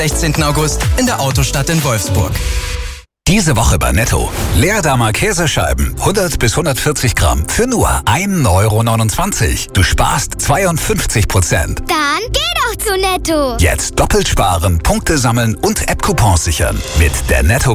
16. August in der Autostadt in Wolfsburg. Diese Woche bei Netto. Leerdamer Käsescheiben, 100 bis 140 Gramm, für nur 1,29 €. Du sparst 52%. Dann geh doch zu Netto. Jetzt doppelt sparen, Punkte sammeln und App-Coupons sichern. Mit der Netto